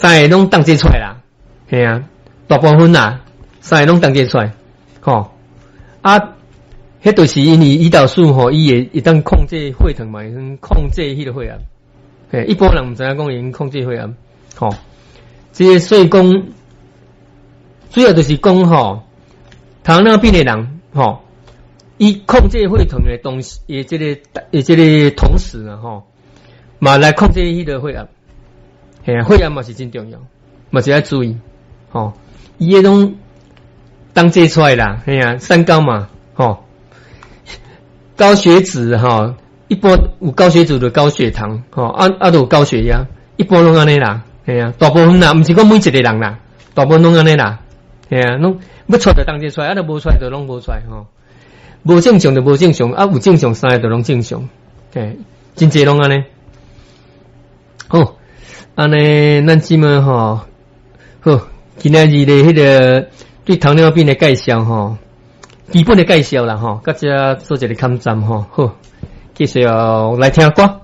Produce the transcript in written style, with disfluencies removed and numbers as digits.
三个拢当这出来啦，系啊，大部分啦，三个拢当这出来，吼啊，迄就是因为胰岛素吼，伊会当控制血糖嘛，会当控制迄个血压。诶，一般人毋知影讲伊控制血压，吼，这所以讲，主要就是讲吼，糖尿病的人吼，伊控制血糖的东西，这个同时啊，吼，嘛来控制迄个血压。嘿啊，血压嘛是真重要，嘛是要注意，吼，伊迄种当这出来啦，嘿啊，三高嘛，吼，高血脂吼，一般有高血脂就高血糖，吼，都有高血压，一般拢安尼啦，嘿啊，大部分啦，毋是讲每一个人啦，大部分拢安尼啦，嘿啊，拢要出就当这出来，都无出来就拢无出来，吼，无正常就无正常，有正常三个就拢正常，嘿，真济拢安尼，好。安尼，咱即么吼，好，今仔日的迄个对糖尿病的介绍吼，基本的介绍啦吼，甲遮做一个勘站吼，好，继续来听歌。